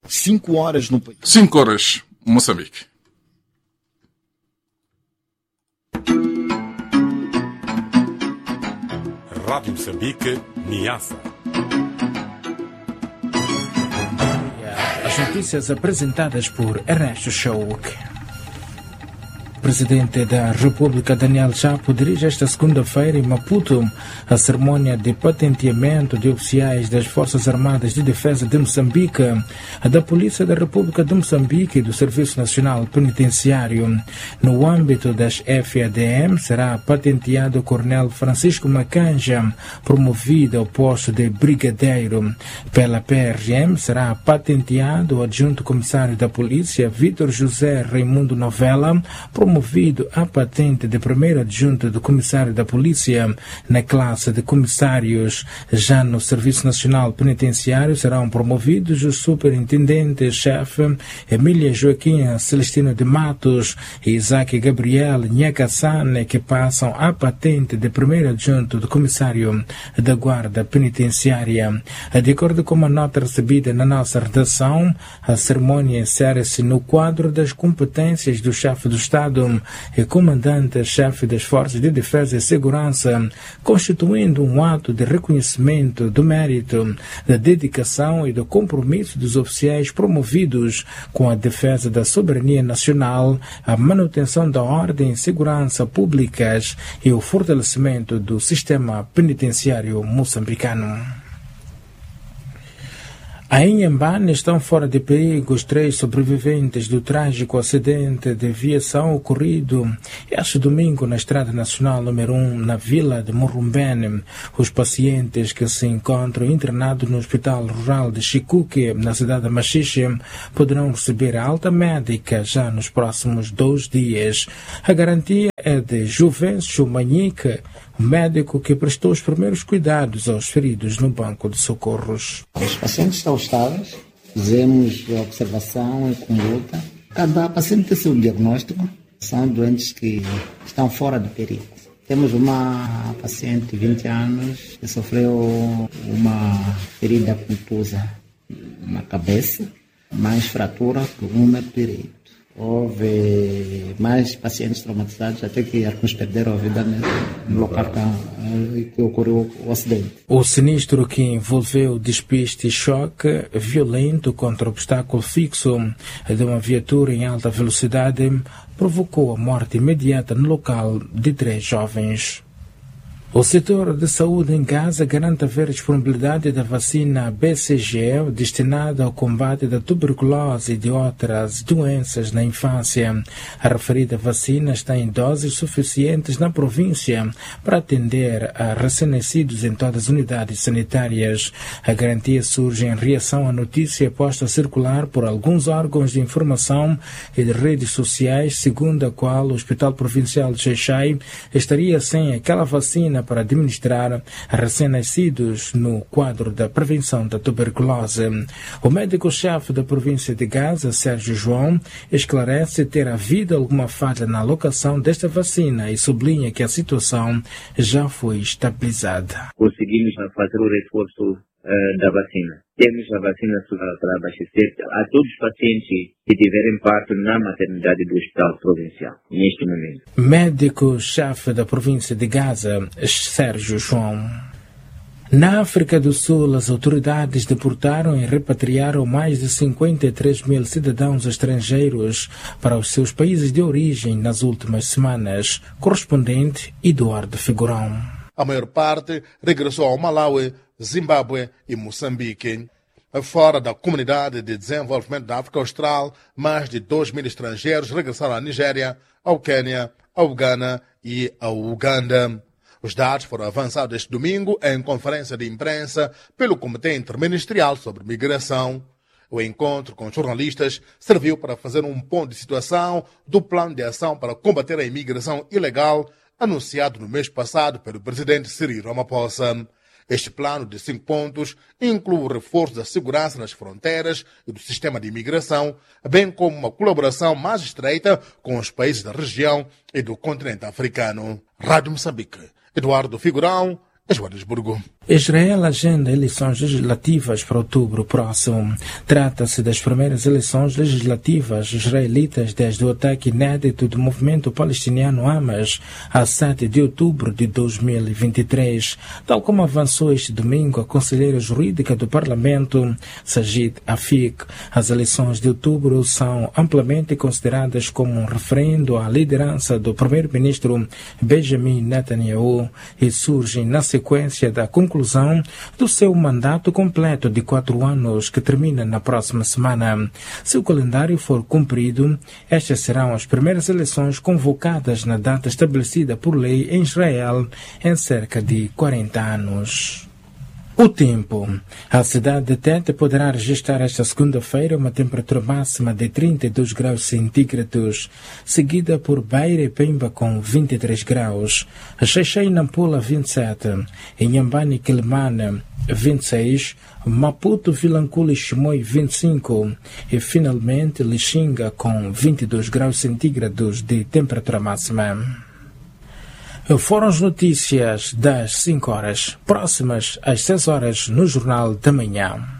5 horas no país. 5 horas, Moçambique. Rádio Moçambique, Niassa. As notícias apresentadas por Ernesto Chouk. O presidente da República, Daniel Chapo, dirige esta segunda-feira em Maputo a cerimônia de patenteamento de oficiais das Forças Armadas de Defesa de Moçambique, da Polícia da República de Moçambique e do Serviço Nacional Penitenciário. No âmbito das FADM, será patenteado o Coronel Francisco Macanja, promovido ao posto de brigadeiro. Pela PRM, será patenteado o adjunto comissário da Polícia, Vítor José Raimundo Novella, promovido à patente de primeiro adjunto do comissário da Polícia na classe de comissários. Já no Serviço Nacional Penitenciário serão promovidos o superintendente-chefe Emília Joaquim Celestino de Matos e Isaac Gabriel Nhakassane, que passam à patente de primeiro adjunto do comissário da Guarda Penitenciária. De acordo com uma nota recebida na nossa redação, a cerimônia insere-se no quadro das competências do chefe do Estado e comandante-chefe das Forças de Defesa e Segurança, constituindo um ato de reconhecimento do mérito, da dedicação e do compromisso dos oficiais promovidos com a defesa da soberania nacional, a manutenção da ordem e segurança públicas e o fortalecimento do sistema penitenciário moçambicano. Em Inhambane estão fora de perigo os 3 sobreviventes do trágico acidente de viação ocorrido este domingo na Estrada Nacional número 1, na vila de Morumbene. Os pacientes que se encontram internados no Hospital Rural de Chicuque, na cidade de Machixe, poderão receber a alta médica já nos próximos 2 dias. A garantia é de Juvencio Manique, o médico que prestou os primeiros cuidados aos feridos no banco de socorros. Os pacientes estão estáveis, fizemos a observação e conduta. Cada paciente tem seu diagnóstico, são doentes que estão fora de perigo. Temos uma paciente de 20 anos que sofreu uma ferida contusa na cabeça, mais fratura do úmero direito. Houve mais pacientes traumatizados, até que alguns perderam a vida no local que ocorreu o acidente. O sinistro que envolveu despiste e choque violento contra o obstáculo fixo de uma viatura em alta velocidade provocou a morte imediata no local de 3 jovens. O setor de saúde em Gaza garante haver disponibilidade da vacina BCG destinada ao combate da tuberculose e de outras doenças na infância. A referida vacina está em doses suficientes na província para atender a recém-nascidos em todas as unidades sanitárias. A garantia surge em reação à notícia posta a circular por alguns órgãos de informação e de redes sociais, segundo a qual o Hospital Provincial de Xai-Xai estaria sem aquela vacina para administrar a recém-nascidos no quadro da prevenção da tuberculose. O médico-chefe da província de Gaza, Sérgio João, esclarece ter havido alguma falha na alocação desta vacina e sublinha que a situação já foi estabilizada. Conseguimos fazer o reforço da vacina. Temos a vacina para abastecer a todos os pacientes que tiverem parto na maternidade do Hospital Provincial, neste momento. Médico-chefe da província de Gaza, Sérgio João. Na África do Sul, as autoridades deportaram e repatriaram mais de 53 mil cidadãos estrangeiros para os seus países de origem nas últimas semanas. Correspondente Eduardo Figurão. A maior parte regressou ao Malawi, Zimbábue e Moçambique. Fora da Comunidade de Desenvolvimento da África Austral, mais de 2 mil estrangeiros regressaram à Nigéria, ao Quênia, ao Ghana e ao Uganda. Os dados foram avançados este domingo em conferência de imprensa pelo Comitê Interministerial sobre Migração. O encontro com jornalistas serviu para fazer um ponto de situação do plano de ação para combater a imigração ilegal anunciado no mês passado pelo presidente Cyril Ramaphosa. Este plano de 5 pontos inclui o reforço da segurança nas fronteiras e do sistema de imigração, bem como uma colaboração mais estreita com os países da região e do continente africano. Rádio Moçambique, Eduardo Figurão, Joanesburgo. Israel agenda eleições legislativas para outubro próximo. Trata-se das primeiras eleições legislativas israelitas desde o ataque inédito do movimento palestiniano Hamas a 7 de outubro de 2023. Tal como avançou este domingo a conselheira jurídica do Parlamento, Sajid Afik, as eleições de outubro são amplamente consideradas como um referendo à liderança do primeiro-ministro Benjamin Netanyahu e surgem na sequência da conclusão do seu mandato completo de 4 anos, que termina na próxima semana. Se o calendário for cumprido, estas serão as primeiras eleições convocadas na data estabelecida por lei em Israel em cerca de 40 anos. O tempo. A cidade de Tete poderá registrar esta segunda-feira uma temperatura máxima de 32 graus centígrados, seguida por Beira e Pemba com 23 graus, Xai-Xai e Nampula 27, Inhambane e Quelimane 26, Maputo, Vilanculo e Chimoio 25 e finalmente Lixinga com 22 graus centígrados de temperatura máxima. Foram as notícias das 5 horas, próximas às 6 horas no Jornal da Manhã.